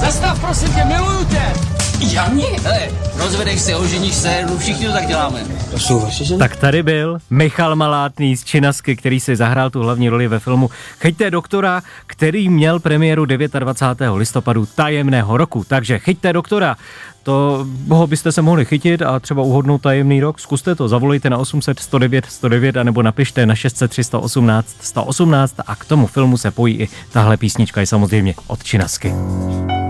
Zastav, prosím tě, miluju tě! Jani? Hele, rozvedeš se, oženíš se, no všichni to tak děláme. To jsou vaše ženy? Tak tady byl Michal Malátný z Činasky, který si zahrál tu hlavní roli ve filmu Chyťte doktora, který měl premiéru 29. listopadu tajemného roku. Takže Chyťte doktora, toho byste se mohli chytit a třeba uhodnout tajemný rok. Zkuste to, zavolejte na 800 109 109 anebo napište na 600 318 118 a k tomu filmu se pojí i tahle písnička, je samozřejmě od Činasky.